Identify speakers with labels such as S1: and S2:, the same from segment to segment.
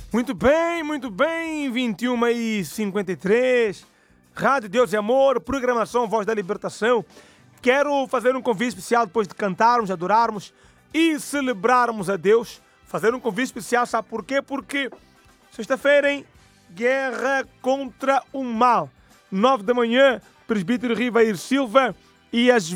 S1: Muito bem, 21h53, Rádio Deus e Amor, programação Voz da Libertação. Quero fazer um convite especial depois de cantarmos, adorarmos e celebrarmos a Deus. Fazer um convite especial, sabe por quê? Porque sexta-feira, hein? Guerra contra o Mal. 9 da manhã, Presbítero Rivair Silva e às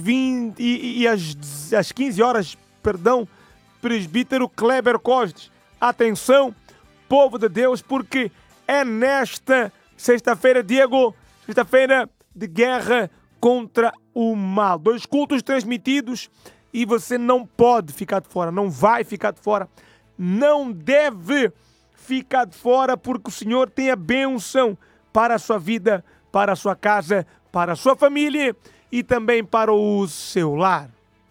S1: 15 horas, Presbítero Kleber Costes. Atenção, povo de Deus, porque é nesta sexta-feira, Diego, sexta-feira de guerra contra o mal. 2 cultos transmitidos e você não pode ficar de fora, não vai ficar de fora, não deve ficar de fora, porque o Senhor tem a bênção para a sua vida, para a sua casa, para a sua família e também para o seu lar.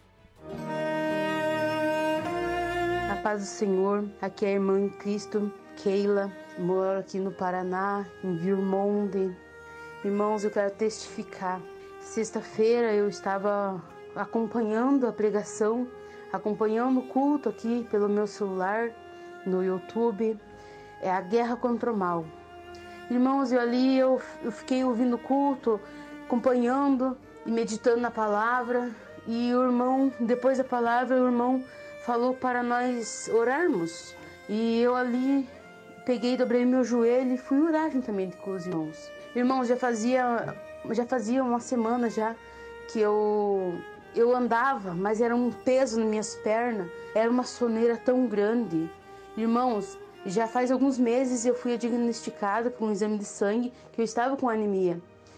S2: A paz do Senhor, aqui é a irmã em Cristo, Keila, moro aqui no Paraná, em Virmonte. Irmãos, eu quero testificar. Sexta-feira eu estava acompanhando a pregação, acompanhando o culto aqui pelo meu celular, no YouTube. É a guerra contra o mal. Irmãos, eu fiquei ouvindo o culto, acompanhando e meditando na palavra. E o irmão, depois da palavra, o irmão falou para nós orarmos. E eu ali peguei, dobrei meu joelho e fui orar juntamente com os irmãos. Irmãos, já fazia uma semana já que eu andava, mas era um peso nas minhas pernas, era uma soneira tão grande. Irmãos, já faz alguns meses eu fui diagnosticada com um exame de sangue que eu estava com anemia.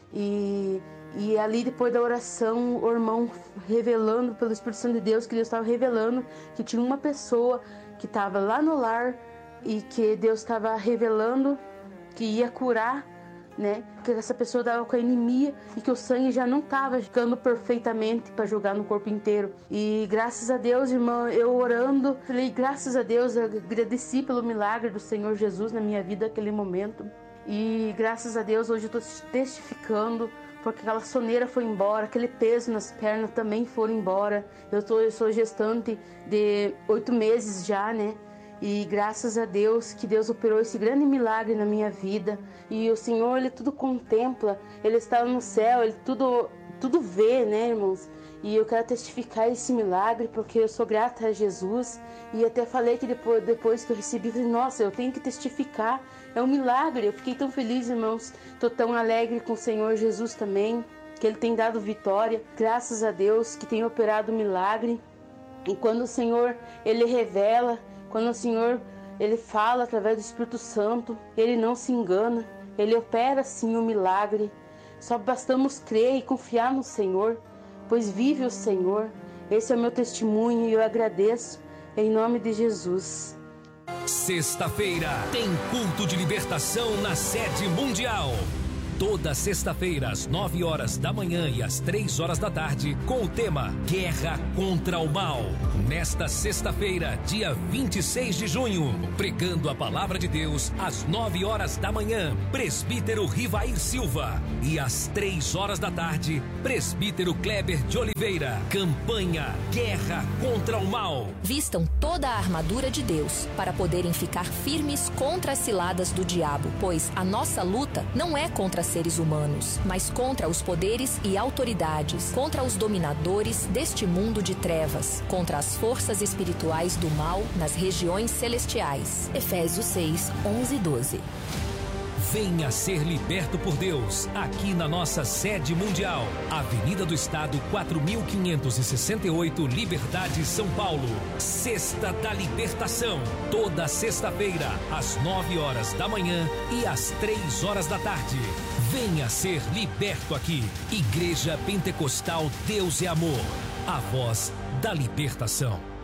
S2: E ali, depois da oração, o irmão revelando, pelo Espírito Santo de Deus, que Deus estava revelando que tinha uma pessoa que estava lá no lar e que Deus estava revelando que ia curar, né? Que essa pessoa estava com anemia e que o sangue já não estava ficando perfeitamente para jogar no corpo inteiro. E graças a Deus, irmão, eu orando, falei, graças a Deus, eu agradeci pelo milagre do Senhor Jesus na minha vida naquele momento. E graças a Deus, hoje eu estou testificando, porque aquela soneira foi embora, aquele peso nas pernas também foram embora. Eu sou gestante de 8 meses já, né? E graças a Deus, que Deus operou esse grande milagre na minha vida. E o Senhor, Ele tudo contempla, Ele está no céu, Ele tudo vê, né, irmãos? E eu quero testificar esse milagre, porque eu sou grata a Jesus. E até falei que depois que eu recebi, falei, nossa, eu tenho que testificar. É um milagre. Eu fiquei tão feliz, irmãos. Estou tão alegre com o Senhor Jesus também, que Ele tem dado vitória. Graças a Deus que tem operado o milagre. E quando o Senhor, Ele revela, quando o Senhor, Ele fala através do Espírito Santo, Ele não se engana. Ele opera sim o milagre. Só bastamos crer e confiar no Senhor, pois vive o Senhor. Esse é o meu testemunho e eu agradeço em nome de Jesus.
S3: Sexta-feira tem culto de libertação na sede mundial. Toda sexta-feira, às 9 horas da manhã e às 3 horas da tarde, com o tema Guerra contra o Mal. Nesta sexta-feira, dia 26 de junho, pregando a palavra de Deus, às 9 horas da manhã, Presbítero Rivair Silva. E às 3 horas da tarde, Presbítero Kleber de Oliveira. Campanha Guerra contra o Mal.
S4: Vistam toda a armadura de Deus para poderem ficar firmes contra as ciladas do diabo, pois a nossa luta não é contra seres humanos, mas contra os poderes e autoridades, contra os dominadores deste mundo de trevas, contra as forças espirituais do mal nas regiões celestiais. Efésios 6, 11 e 12.
S3: Venha ser liberto por Deus, aqui na nossa sede mundial. Avenida do Estado, 4568, Liberdade, São Paulo. Sexta da Libertação. Toda sexta-feira, às 9 horas da manhã e às 3 horas da tarde. Venha ser liberto aqui. Igreja Pentecostal Deus é Amor. A voz da libertação.